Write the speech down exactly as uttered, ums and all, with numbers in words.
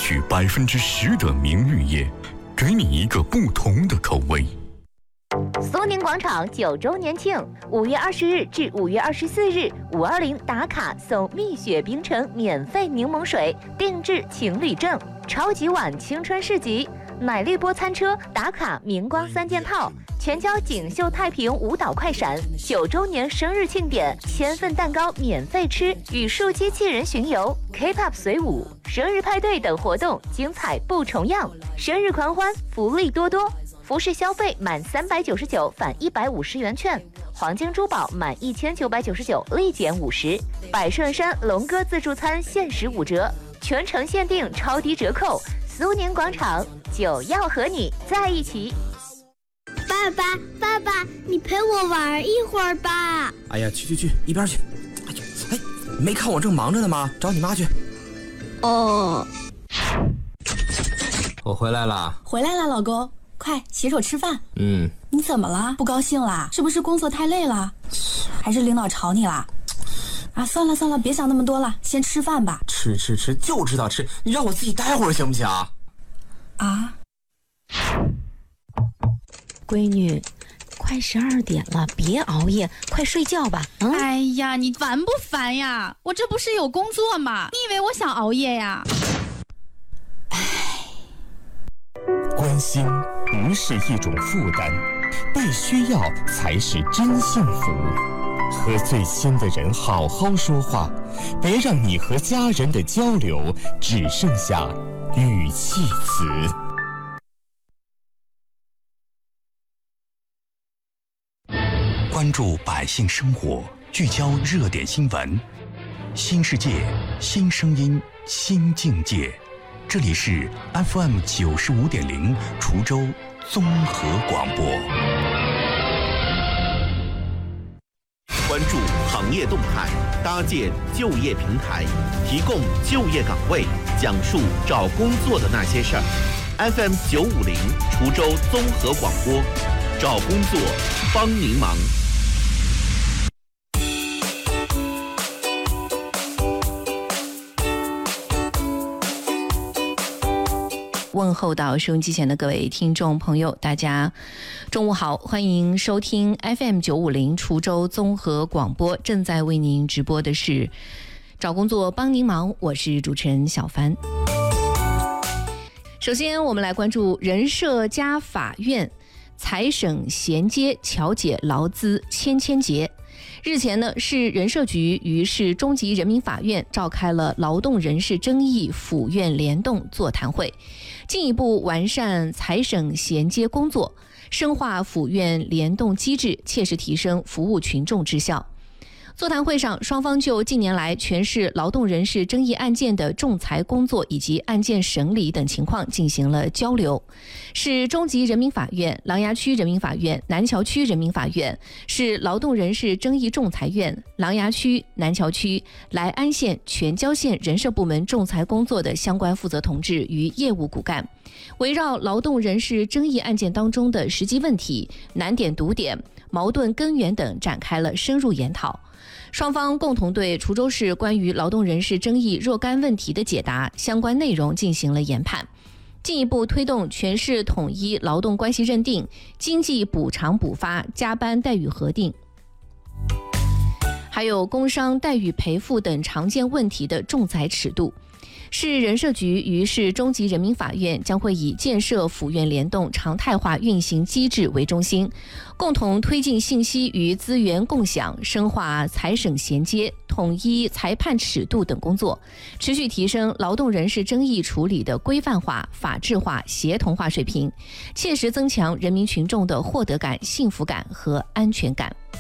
取百分之十的明绿叶，给你一个不同的口味。 苏宁广场九周年庆，五月二十日至五月二十四日，五二零打卡送蜜雪冰城免费柠檬水，定制情侣证，超级碗青春市集，奶绿波餐车打卡明光三件套，全交锦绣太平舞蹈快闪，九周年生日庆典，千份蛋糕免费吃，语数机器人巡游 ，K-pop 随舞，生日派对等活动精彩不重样，生日狂欢福利多多。服饰消费满三百九十九返一百五十元券，黄金珠宝满一千九百九十九立减五十，百顺山龙哥自助餐限时五折，全程限定超低折扣。苏宁广场就要和你在一起。 爸爸，爸爸，你陪我玩一会儿吧。 哎呀，去去去，一边去！哎呀，哎，没看我正忙着呢吗？找你妈去。 哦， 我回来了。 回来了，老公。快洗手吃饭。 嗯， 你怎么了？不高兴啦？是不是工作太累了？还是领导吵你啦？啊，算了算了，别想那么多了，先吃饭吧。 吃吃吃，就知道吃，你让我自己待会儿行不行？ 啊， 闺女，快十二点了，别熬夜，快睡觉吧。 嗯、哎呀，你烦不烦呀？我这不是有工作吗？你以为我想熬夜呀？ 关心不是一种负担，被需要才是真幸福。和最亲的人好好说话，别让你和家人的交流只剩下语气词。 关注百姓生活，聚焦热点新闻，新世界，新声音，新境界。这里是 F M 九十五点零滁州综合广播。 关注行业动态，搭建就业平台，提供就业岗位，讲述找工作的那些事儿。F M 九五零滁州综合广播，找工作帮您忙。 问候到收音机前的各位听众朋友，大家中午好，欢迎收听 F M 九五零滁州综合广播，正在为您直播的是找工作帮您忙，我是主持人小帆。首先我们来关注人社加法院财省衔接调解劳资千千结。日前呢，市人社局与市中级人民法院召开了劳动人事争议府院联动座谈会，进一步完善财省衔接工作，深化府院联动机制，切实提升服务群众质效。座谈会上，双方就近年来全市劳动人事争议案件的仲裁工作以及案件审理等情况进行了交流。市中级人民法院、琅琊区人民法院、南桥区人民法院、市劳动人事争议仲裁院、琅琊区、南桥区、来安县、全椒县人社部门仲裁工作的相关负责同志与业务骨干，围绕劳动人事争议案件当中的实际问题、难点堵点、矛盾根源等展开了深入研讨。双方共同对滁州市关于劳动人事争议若干问题的解答相关内容进行了研判，进一步推动全市统一劳动关系认定、经济补偿补发、加班待遇核定，还有工伤待遇赔付等常见问题的仲裁尺度。市人社局与市中级人民法院将会以建设府院联动常态化运行机制为中心，共同推进信息与资源共享、深化财省衔接、统一裁判尺度等工作，持续提升劳动人事争议处理的规范化、法治化、协同化水平，切实增强人民群众的获得感、幸福感和安全感。